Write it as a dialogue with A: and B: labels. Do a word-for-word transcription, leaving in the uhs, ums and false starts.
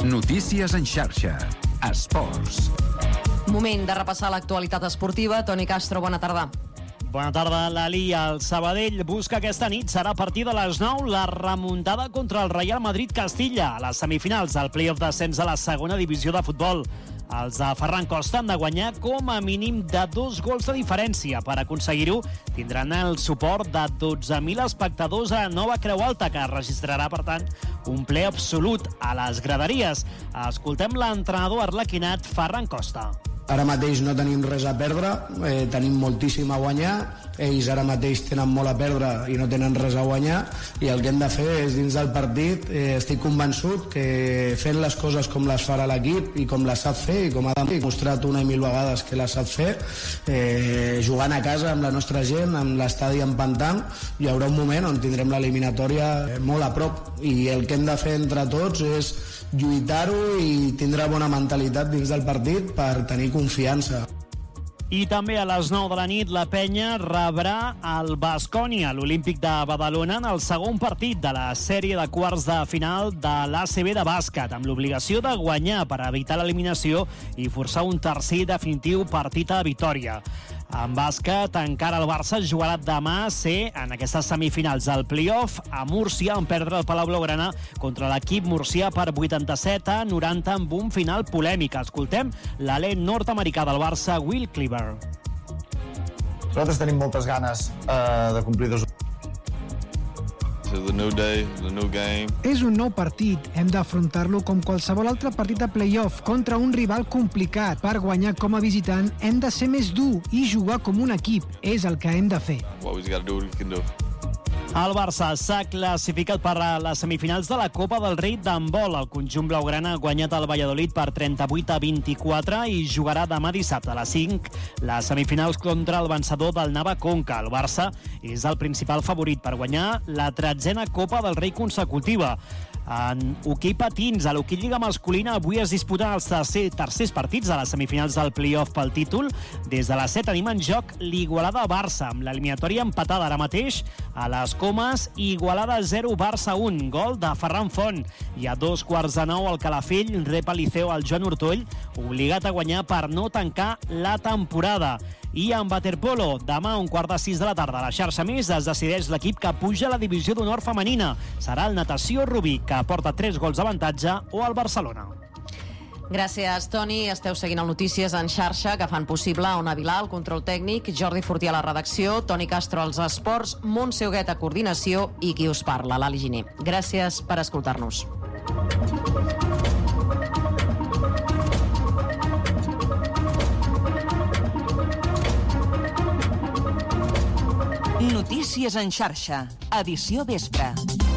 A: Notícies en xarxa. Esports.
B: Moment de repassar l'actualitat esportiva. Toni Castro, bona tarda.
C: Bona tarda, Lali. El Sabadell busca aquesta nit, serà a partir de les nou, la remuntada contra el Real Madrid-Castilla a les semifinals del play-off d'ascens a la segona divisió de futbol. Els de Ferran Costa han de guanyar com a mínim de dos gols de diferència. Per aconseguir-ho, tindran el suport de dotze mil espectadors a Nova Creu Alta, que registrarà, per tant, un ple absolut a les graderies. Escoltem l'entrenador arlequinat Ferran Costa.
D: Ara mateix no tenim res a perdre, eh, tenim moltíssim a guanyar, ells ara mateix tenen molt a perdre i no tenen res a guanyar, i el que hem de fer és, dins del partit, eh, estic convençut que fent les coses com les farà l'equip i com les sap fer, i com ha demostrat una i mil vegades que les sap fer, eh, jugant a casa amb la nostra gent, amb l'estadi empantant, hi haurà un moment on tindrem l'eliminatòria molt a prop, i el que hem de fer entre tots és lluitar-ho i tindre bona mentalitat dins del partit per tenir confiança.
C: I també a les nou de la nit la penya rebrà el Baskonia, l'Olímpic de Badalona, en el segon partit de la sèrie de quarts de final de l'A C B de bàsquet, amb l'obligació de guanyar per evitar l'eliminació i forçar un tercer definitiu partit a Vitòria. En bàsquet, encara el Barça jugarà demà a ser en aquestes semifinals del play-off a Múrcia, en perdre el Palau Blaugrana contra l'equip murcià per vuitanta-set a noranta amb un final polèmic. Escoltem l'alè nord-americà del Barça, Will Cleaver.
E: Nosaltres tenim moltes ganes eh, de complir dos.
F: The new day, the new game.
G: És un nou partit. Hem d'afrontar-lo com qualsevol altre partit de play-off contra un rival complicat. Per guanyar com a visitant hem de ser més dur i jugar com un equip. És el que hem de fer.
F: What we gotta do, we can do.
C: El Barça s'ha classificat per a les semifinals de la Copa del Rei d'handbol. El conjunt blaugrana ha guanyat el Valladolid per trenta-vuit a vint-i-quatre i jugarà demà dissabte a les cinc les semifinals contra el vencedor del Navaconca. El Barça és el principal favorit per guanyar la tretzena Copa del Rei consecutiva. En hoquei patins, a l'hoquei lliga masculina, avui es disputen els tercer, tercers partits de les semifinals del play-off pel títol. Des de les set tenim en joc l'Igualada-Barça, amb l'eliminatòria empatada ara mateix a les Comes, Igualada zero, Barça un, gol de Ferran Font. I a dos quarts de nou el Calafell rep a Liceo al Joan Ortoll, obligat a guanyar per no tancar la temporada. I en waterpolo, demà a un quart de sis de la tarda a la xarxa més es decideix l'equip que puja a la divisió d'honor femenina. Serà el Natació Rubí, que aporta tres gols d'avantatge, o el Barcelona.
B: Gràcies, Toni. Esteu seguint el Notícies en xarxa, que fan possible Ona Vilà, el control tècnic, Jordi Fortí a la redacció, Toni Castro als esports, Montse Huguet a coordinació i qui us parla, l'Ali Giner. Gràcies per escoltar-nos.
H: Notícies en xarxa, edició vespre.